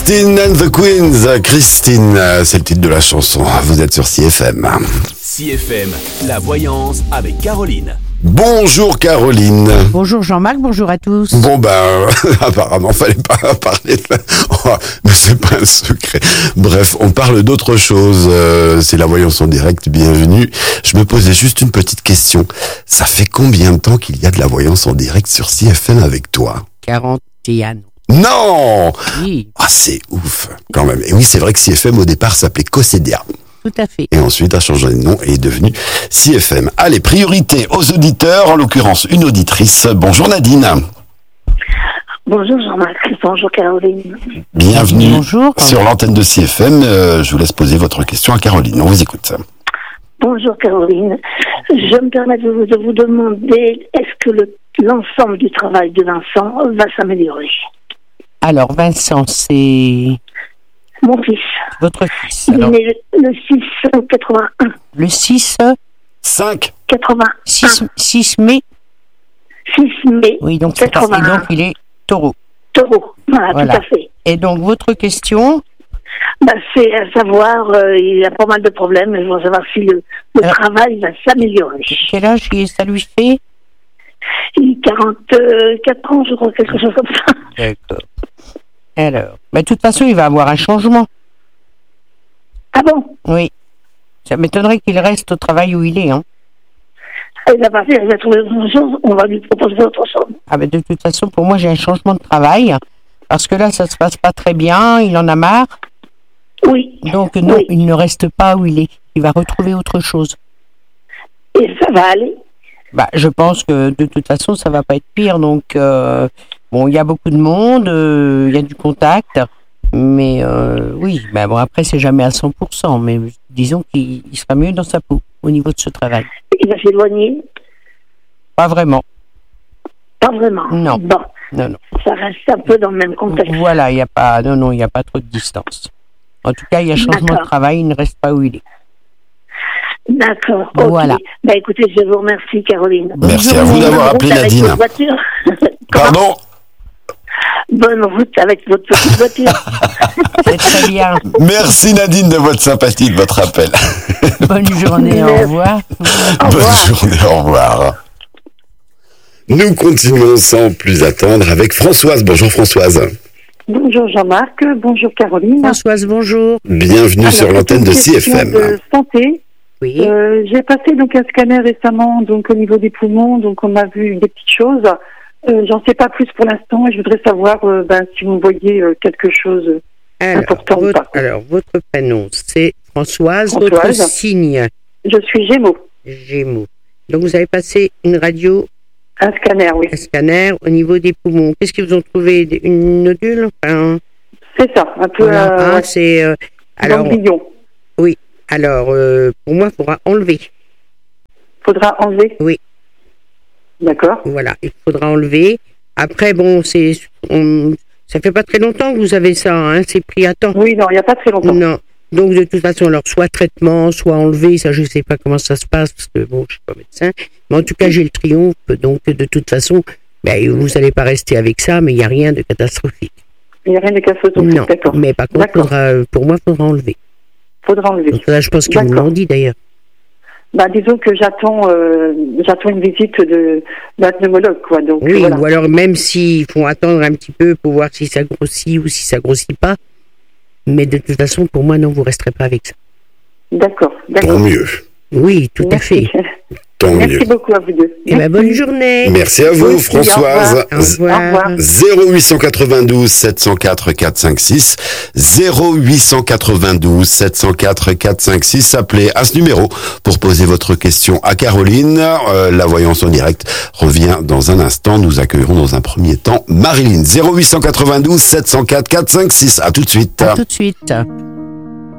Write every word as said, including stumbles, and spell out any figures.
Christine and the Queens, Christine, c'est le titre de la chanson. Vous êtes sur C F M. C F M, la voyance avec Caroline. Bonjour Caroline. Bonjour Jean-Marc, bonjour à tous. Bon ben, apparemment, fallait pas parler de... Oh, mais c'est pas un secret. Bref, on parle d'autre chose. Euh, c'est la voyance en direct, bienvenue. Je me posais juste une petite question. Ça fait combien de temps qu'il y a de la voyance en direct sur C F M avec toi ? quarante et un ans. Non ! Oui. Ah, c'est ouf, quand même. Et oui, c'est vrai que C F M, au départ, s'appelait Cossédia. Tout à fait. Et ensuite a changé de nom et est devenu C F M. Allez, priorité aux auditeurs, en l'occurrence une auditrice. Bonjour Nadine. Bonjour Jean-Marc, bonjour Caroline. Bienvenue Bonjour. sur l'antenne de C F M. Euh, je vous laisse poser votre question à Caroline. On vous écoute. Bonjour Caroline. Je me permets de vous, de vous demander, est-ce que le, l'ensemble du travail de Vincent va s'améliorer ? Alors Vincent, c'est Mon fils. votre fils. Il est Alors, né le, le six quatre-vingt-un. le six, cinq. quatre-vingt-un. six, six mai. six mai. Oui, donc, c'est- et quatre-vingt-un. donc il est taureau. Taureau. Voilà, Voilà. tout à fait. Et donc votre question, Bah, c'est à savoir, euh, il a pas mal de problèmes, mais je veux savoir si le, le Alors- travail va s'améliorer. quel âge il- ça lui fait? Il a quarante-quatre ans, je crois, quelque chose comme ça. D'accord. Alors, bah, de toute façon, il va avoir un changement. Ah bon ? Oui. Ça m'étonnerait qu'il reste au travail où il est, hein. Il va partir, il va trouver autre chose, on va lui proposer autre chose. Ah ben de toute façon, pour moi, j'ai un changement de travail. Parce que là, ça se passe pas très bien, il en a marre. Oui. Donc non, Oui. il ne reste pas où il est. Il va retrouver autre chose. Et ça va aller. Bah, je pense que de toute façon, ça va pas être pire. Donc, euh, bon, il y a beaucoup de monde, euh, il y a du contact. Mais euh, oui, bah, bon, après, c'est jamais à cent pour cent. Mais disons qu'il il sera mieux dans sa peau au niveau de ce travail. Il va s'éloigner. Pas vraiment. Pas vraiment. Non. Bon, Non, non. ça reste un peu dans le même contexte. Voilà, il n'y a pas, non, non, il n'y a pas trop de distance. En tout cas, il y a changement D'accord. de travail, il ne reste pas où il est. D'accord. Ok. Voilà. Bah écoutez, je vous remercie, Caroline. Merci à vous Bonne d'avoir route appelé avec Nadine. votre voiture. Pardon ? Bonne route avec votre petite voiture. C'est très bien. Merci Nadine de votre sympathie, de votre appel. Bonne journée, au revoir. Au revoir. Bonne journée, au revoir. Nous continuons sans plus attendre avec Françoise. Bonjour Françoise. Bonjour Jean-Marc, bonjour Caroline. Françoise, bonjour. Bienvenue Alors, sur l'antenne de c'est une C F question M. de santé. Oui. Euh, j'ai passé donc un scanner récemment donc au niveau des poumons, donc on a vu des petites choses. Euh, j'en sais pas plus pour l'instant et je voudrais savoir euh, ben, si vous voyez euh, quelque chose. Alors important ou votre, pas. alors, votre prénom, c'est Françoise. Votre Françoise. signe, Je suis Gémeaux. Gémeaux. Donc, vous avez passé une radio, Un scanner, oui. un scanner au niveau des poumons. Qu'est-ce qu'ils vous ont trouvé? Des- Une nodule? Enfin, C'est ça, un peu voilà. euh, Ah, c'est, euh, alors, ganglion. alors euh, pour moi, il faudra enlever. Faudra enlever. Oui. D'accord. Voilà, il faudra enlever. Après, bon, c'est, on- ça fait pas très longtemps que vous avez ça, hein, c'est pris à temps. Oui, non, il n'y a pas très longtemps. Non. Donc, de toute façon, alors, soit traitement, soit enlevé, ça, je sais pas comment ça se passe, parce que, bon, je suis pas médecin. Mais en tout cas, j'ai le triomphe, donc, de toute façon, ben, vous n'allez pas rester avec ça, mais il n'y a rien de catastrophique. Il n'y a rien de catastrophique. Non. D'accord. Mais par contre, D'accord. faudra, pour moi, il faudra enlever. Faudra enlever. Donc, là, je pense qu'ils vous D'accord. l'ont dit, d'ailleurs. Bah, disons que j'attends, euh, j'attends une visite de d'un pneumologue, quoi. Donc Oui, voilà. ou alors, même s'ils font attendre un petit peu pour voir si ça grossit ou si ça grossit pas. Mais de toute façon, pour moi, non, vous resterez pas avec ça. D'accord, Tant d'accord. mieux, Oui, tout Merci. à fait. tant mieux. Merci beaucoup à vous deux. Eh ben, bonne journée. Merci à vous Oui, Françoise. Au revoir. Au revoir. zéro huit cent quatre-vingt-douze sept cent quatre quatre cinq six zéro huit cent quatre-vingt-douze sept cent quatre quatre cinq six. Appelez à ce numéro pour poser votre question à Caroline. Euh, la voyance en direct revient dans un instant. Nous accueillerons dans un premier temps Marilyn. zéro huit cent quatre-vingt-douze sept cent quatre quatre cinq six. À tout de suite. À tout de suite.